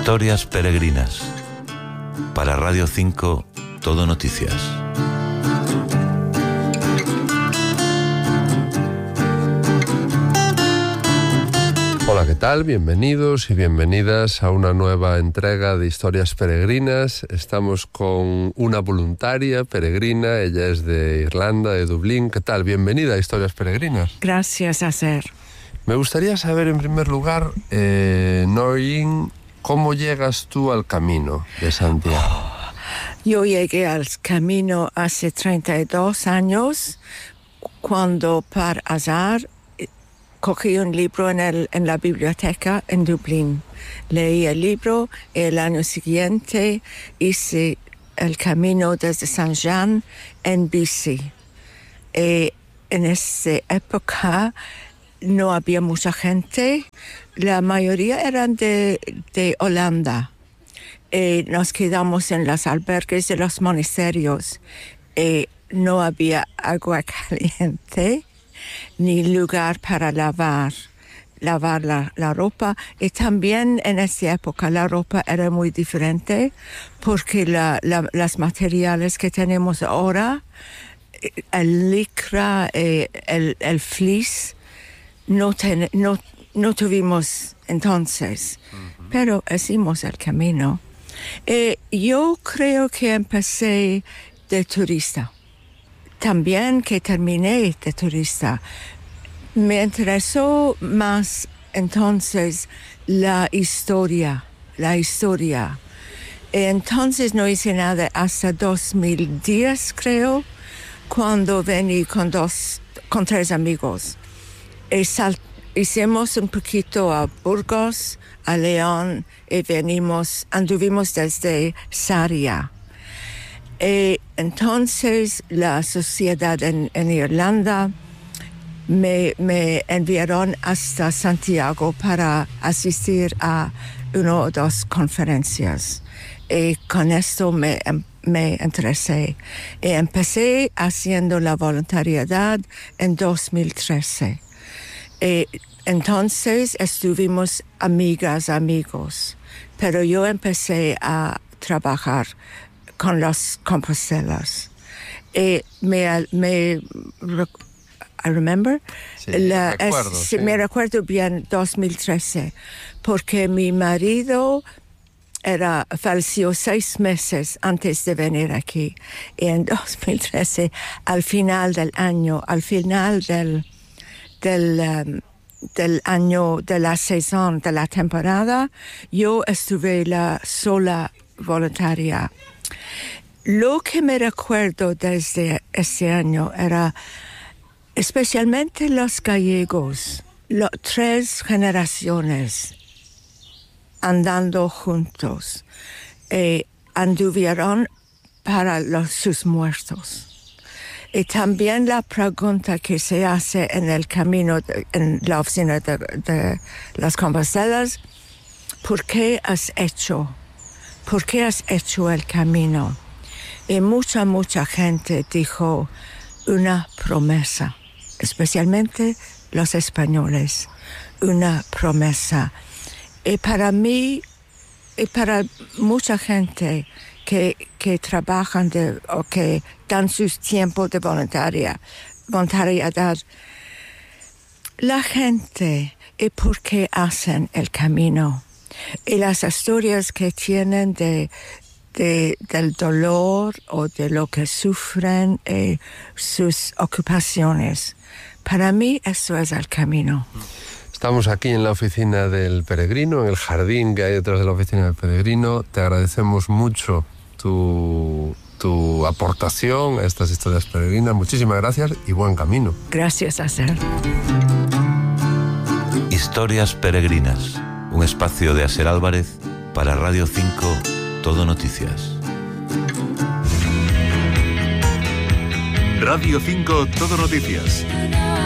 Historias peregrinas. Para Radio 5, Todo Noticias. Hola, ¿qué tal? Bienvenidos y bienvenidas a una nueva entrega de Historias Peregrinas. Estamos con una voluntaria peregrina, ella es de Irlanda, de Dublín. ¿Qué tal? Bienvenida a Historias Peregrinas. Gracias, Acer. Me gustaría saber, en primer lugar, Noreen, ¿cómo llegas tú al Camino de Santiago? Yo llegué al Camino hace 32 años, cuando por azar cogí un libro en la biblioteca en Dublín. Leí el libro y el año siguiente hice el camino desde Saint Jean en bici. En esa época no había mucha gente, la mayoría eran de Holanda. Nos quedamos en los albergues de los monasterios. No había agua caliente ni lugar para lavar la ropa, y también en esa época la ropa era muy diferente porque los materiales que tenemos ahora, el licra, el fleece, no tuvimos entonces, pero hicimos el camino. Yo creo que empecé de turista. También que terminé de turista. Me interesó más entonces la historia. Entonces no hice nada hasta 2010, creo, cuando vení con 3 amigos. Hicimos un poquito a Burgos, a León, y anduvimos desde Sarria. Entonces la sociedad en Irlanda me enviaron hasta Santiago para asistir a 1 o 2 conferencias. Y con esto me interesé. Y empecé haciendo la voluntariedad en 2013. Entonces estuvimos amigos. Pero yo empecé a trabajar con los compostelas. I remember? Sí, sí. Me recuerdo bien 2013, porque mi marido falleció 6 meses antes de venir aquí. Y en 2013, al final del año, al final del año, de la sesión, de la temporada, yo estuve sola voluntaria. Lo que me recuerdo desde ese año era especialmente los gallegos, 3 generaciones andando juntos, anduvieron para sus muertos. Y también la pregunta que se hace en el camino, en la oficina de las Compostelas: ¿por qué has hecho el camino? Y mucha gente dijo una promesa, especialmente los españoles, una promesa. Y para mí, y para mucha gente que trabajan o que dan sus tiempos de voluntariedad, la gente, y por qué hacen el camino, y las historias que tienen del dolor o de lo que sufren, sus ocupaciones. Para mí eso es el camino. Estamos aquí en la oficina del peregrino, en el jardín que hay detrás de la oficina del peregrino. Te agradecemos mucho tu aportación a estas historias peregrinas. Muchísimas gracias y buen camino. Gracias, Acer. Historias peregrinas, un espacio de Aser Álvarez para Radio 5, Todo Noticias. Radio 5, Todo Noticias.